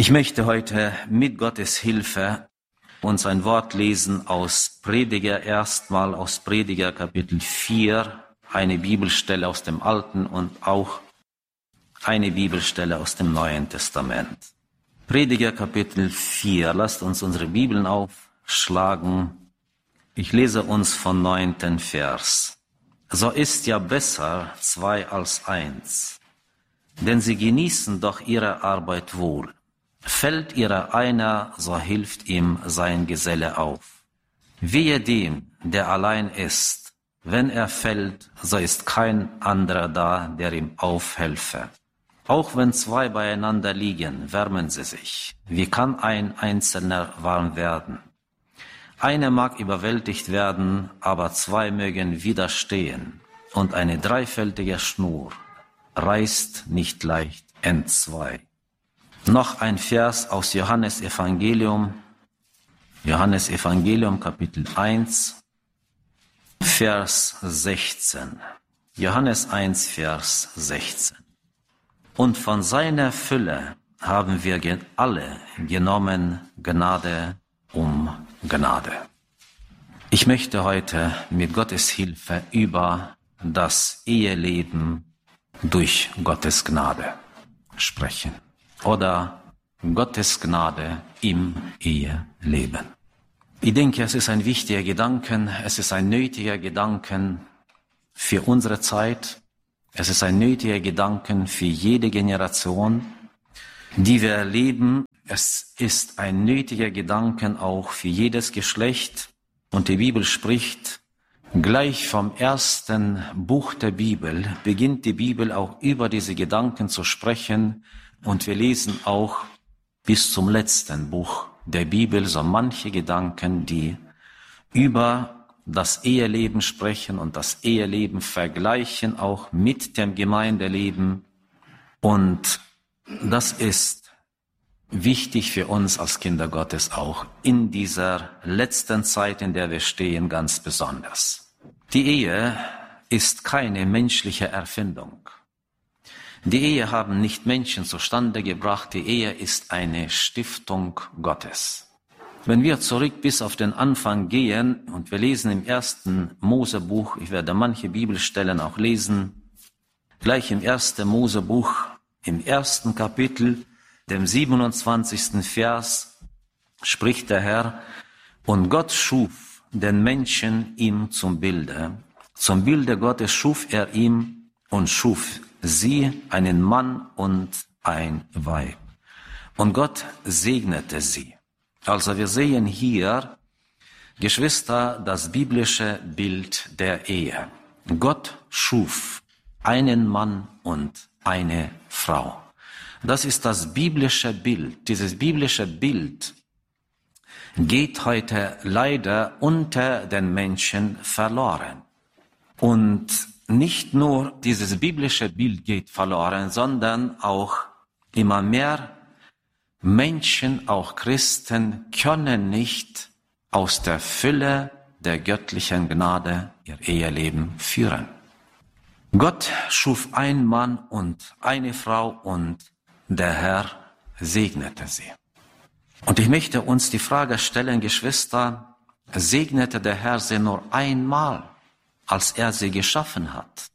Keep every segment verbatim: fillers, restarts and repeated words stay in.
Ich möchte heute mit Gottes Hilfe uns ein Wort lesen aus Prediger, erstmal aus Prediger Kapitel vier, eine Bibelstelle aus dem Alten und auch eine Bibelstelle aus dem Neuen Testament. Prediger Kapitel vier, lasst uns unsere Bibeln aufschlagen. Ich lese uns vom neunten Vers. So ist ja besser zwei als eins, denn sie genießen doch ihre Arbeit wohl. Fällt ihrer einer, so hilft ihm sein Geselle auf. Wehe dem, der allein ist. Wenn er fällt, so ist kein anderer da, der ihm aufhelfe. Auch wenn zwei beieinander liegen, wärmen sie sich. Wie kann ein Einzelner warm werden? Einer mag überwältigt werden, aber zwei mögen widerstehen. Und eine dreifältige Schnur reißt nicht leicht entzwei. Noch ein Vers aus Johannes Evangelium, Johannes Evangelium Kapitel eins, Vers sechzehn. Johannes eins, Vers sechzehn. Und von seiner Fülle haben wir alle genommen, Gnade um Gnade. Ich möchte heute mit Gottes Hilfe über das Eheleben durch Gottes Gnade sprechen. Oder Gottes Gnade im Eheleben. Ich denke, es ist ein wichtiger Gedanke, es ist ein nötiger Gedanke für unsere Zeit, es ist ein nötiger Gedanke für jede Generation, die wir erleben. Es ist ein nötiger Gedanke auch für jedes Geschlecht. Und die Bibel spricht, gleich vom ersten Buch der Bibel beginnt die Bibel auch über diese Gedanken zu sprechen. Und wir lesen auch bis zum letzten Buch der Bibel so manche Gedanken, die über das Eheleben sprechen und das Eheleben vergleichen, auch mit dem Gemeindeleben. Und das ist wichtig für uns als Kinder Gottes auch in dieser letzten Zeit, in der wir stehen, ganz besonders. Die Ehe ist keine menschliche Erfindung. Die Ehe haben nicht Menschen zustande gebracht, die Ehe ist eine Stiftung Gottes. Wenn wir zurück bis auf den Anfang gehen und wir lesen im ersten Mosebuch, ich werde manche Bibelstellen auch lesen, gleich im ersten Mosebuch, im ersten Kapitel, dem siebenundzwanzigsten Vers, spricht der Herr, und Gott schuf den Menschen ihm zum Bilde. Zum Bilde Gottes schuf er ihm und schuf sie, einen Mann und ein Weib. Und Gott segnete sie. Also wir sehen hier, Geschwister, das biblische Bild der Ehe. Gott schuf einen Mann und eine Frau. Das ist das biblische Bild. Dieses biblische Bild geht heute leider unter den Menschen verloren. Und nicht nur dieses biblische Bild geht verloren, sondern auch immer mehr Menschen, auch Christen, können nicht aus der Fülle der göttlichen Gnade ihr Eheleben führen. Gott schuf einen Mann und eine Frau und der Herr segnete sie. Und ich möchte uns die Frage stellen, Geschwister, segnete der Herr sie nur einmal, als er sie geschaffen hat?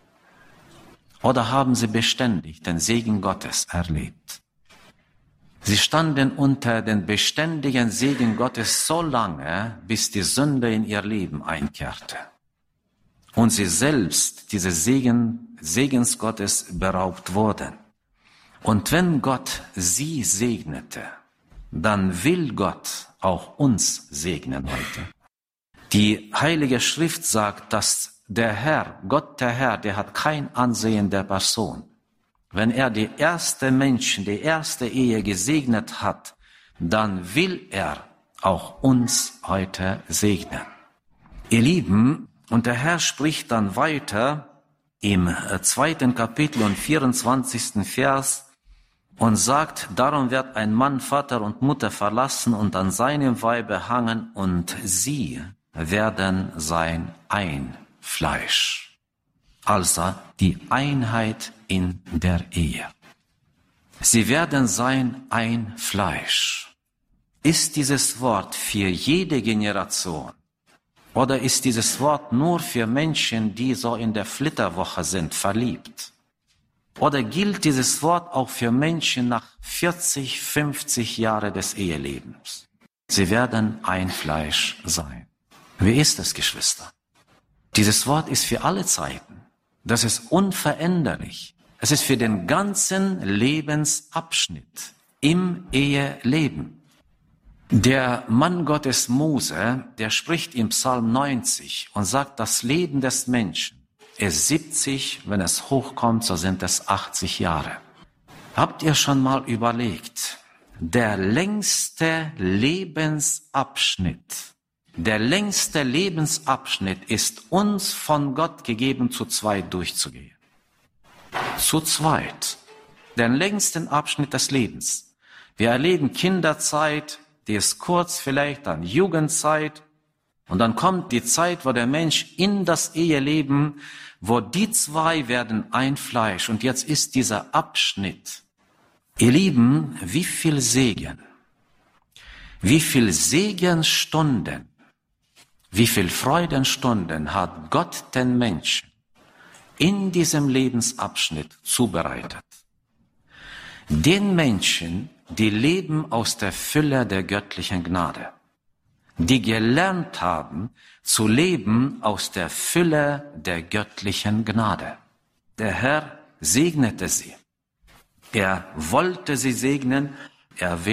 Oder haben sie beständig den Segen Gottes erlebt? Sie standen unter den beständigen Segen Gottes so lange, bis die Sünde in ihr Leben einkehrte. Und sie selbst, diese Segen, Segens Gottes, beraubt wurden. Und wenn Gott sie segnete, dann will Gott auch uns segnen heute. Die Heilige Schrift sagt, dass der Herr, Gott der Herr, der hat kein Ansehen der Person. Wenn er die erste Menschen, die erste Ehe gesegnet hat, dann will er auch uns heute segnen. Ihr Lieben, und der Herr spricht dann weiter im zweiten Kapitel und vierundzwanzigsten Vers und sagt, darum wird ein Mann Vater und Mutter verlassen und an seinem Weibe hangen und sie werden sein ein Fleisch. Also die Einheit in der Ehe. Sie werden sein ein Fleisch. Ist dieses Wort für jede Generation? Oder ist dieses Wort nur für Menschen, die so in der Flitterwoche sind, verliebt? Oder gilt dieses Wort auch für Menschen nach vierzig, fünfzig Jahren des Ehelebens? Sie werden ein Fleisch sein. Wie ist es, Geschwister? Dieses Wort ist für alle Zeiten. Das ist unveränderlich. Es ist für den ganzen Lebensabschnitt im Eheleben. Der Mann Gottes Mose, der spricht im Psalm neunzig und sagt, das Leben des Menschen ist siebzig, wenn es hochkommt, so sind es achtzig Jahre. Habt ihr schon mal überlegt, der längste Lebensabschnitt, der längste Lebensabschnitt ist uns von Gott gegeben, zu zweit durchzugehen. Zu zweit. Den längsten Abschnitt des Lebens. Wir erleben Kinderzeit, die ist kurz, vielleicht dann Jugendzeit. Und dann kommt die Zeit, wo der Mensch in das Eheleben, wo die zwei werden ein Fleisch. Und jetzt ist dieser Abschnitt. Ihr Lieben, wie viel Segen, wie viel Segenstunden, wie viel Freudenstunden hat Gott den Menschen in diesem Lebensabschnitt zubereitet. Den Menschen, die leben aus der Fülle der göttlichen Gnade, die gelernt haben zu leben aus der Fülle der göttlichen Gnade. Der Herr segnete sie. Er wollte sie segnen, er